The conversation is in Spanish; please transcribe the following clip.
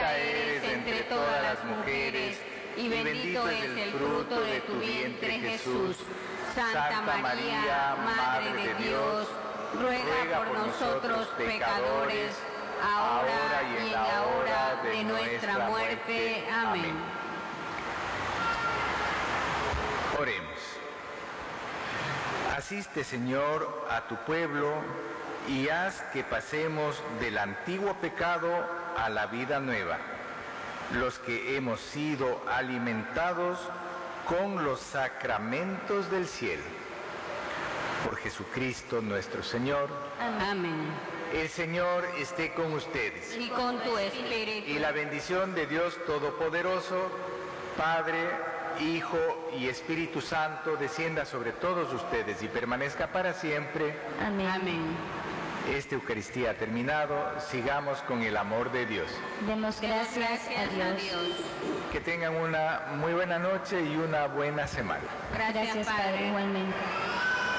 bendita eres entre todas las mujeres, y bendito es el fruto de tu vientre, Jesús. Santa María, Madre de Dios, ruega por nosotros pecadores, ahora y en la hora de nuestra muerte. Amén. Oremos. Asiste, Señor, a tu pueblo y haz que pasemos del antiguo pecado a la vida nueva, los que hemos sido alimentados con los sacramentos del cielo. Por Jesucristo nuestro Señor. Amén. El Señor esté con ustedes. Y con tu espíritu. Y la bendición de Dios Todopoderoso, Padre, Hijo y Espíritu Santo, descienda sobre todos ustedes y permanezca para siempre. Amén. Amén. Esta Eucaristía ha terminado. Sigamos con el amor de Dios. Demos gracias a Dios. Que tengan una muy buena noche y una buena semana. Gracias, Padre, igualmente.